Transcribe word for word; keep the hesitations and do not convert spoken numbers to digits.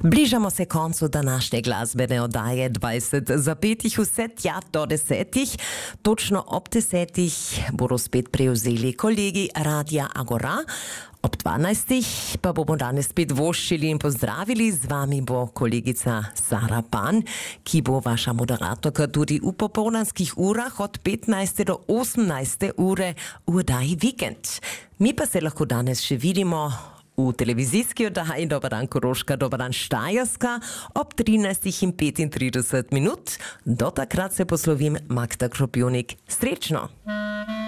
Bližamo se koncu današnje glasbene oddaje dvajset za petih, vse tja do desetih. Točno ob desetih bodo spet prevzeli kolegi Radia Agora. Ob dvanajstih pa bomo danes spet voščili in pozdravili. Z vami bo kolegica Sara Pan, ki bo vaša moderatorka tudi v popoldanskih urah od petnajste do osemnajste ure v oddaji Vikend. Mi pa se lahko danes še vidimo v televizijski oddaji Dober dan Koroška, Dober dan Štajerska ob trinajstih in petintrideset minut. Do takrat se poslovim Magda Kropjunik. Srečno!